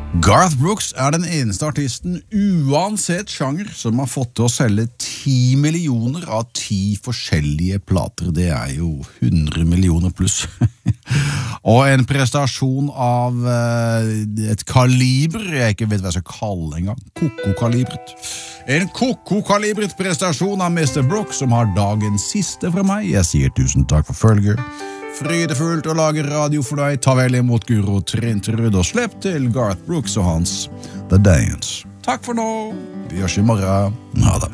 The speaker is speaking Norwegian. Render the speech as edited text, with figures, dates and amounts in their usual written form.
Garth Brooks den eneste artisten uansett sjanger som har fått til å selge 10 millioner av 10 forskjellige plater. Det jo 100 millioner pluss. Og en prestasjon av et kaliber, jeg ikke vet hva jeg skal kalle engang, Koko-kalibret. En Koko-kalibret prestasjon av Mr. Brooks som har dagens siste fra meg. Jeg sier tusen takk for følget. Frydefullt å lage radio for deg. Ta vel imot Guro Trintrud og slipp til Garth Brooks og hans The Dance. Takk for nå. Vi høres i morgen. Ha det.